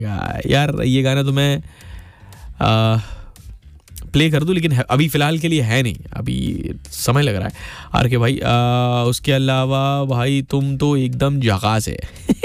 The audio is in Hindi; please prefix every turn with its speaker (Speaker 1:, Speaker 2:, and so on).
Speaker 1: यार ये गाना तो मैं प्ले कर दूं, लेकिन अभी फ़िलहाल के लिए है नहीं, अभी समय लग रहा है। आर के भाई उसके अलावा भाई तुम तो एकदम झकास है।